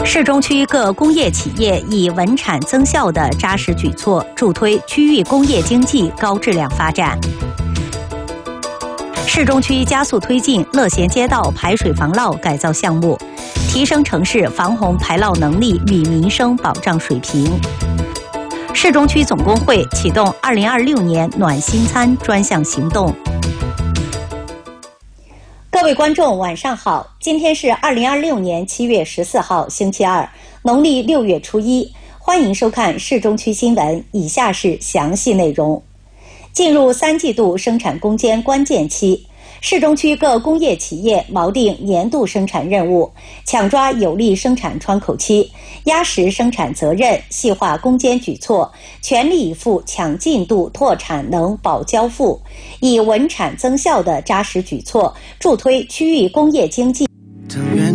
市中区各工业企业以稳产增效的扎实举措，助推区域工业经济高质量发展。市中区加速推进乐贤街道排水防涝改造项目，提升城市防洪排涝能力与民生保障水平。市中区总工会启动2026年暖心餐专项行动。各位观众，晚上好！今天是2026年7月14号，星期二，农历6月初1。欢迎收看市中区新闻，以下是详细内容。进入3季度生产攻坚关键期，市中区各工业企业锚定年度生产任务，抢抓有利生产窗口期，压实生产责任，细化攻坚举措，全力以赴抢进度、拓产能、保交付，以稳产增效的扎实举措，助推区域工业经济。 当远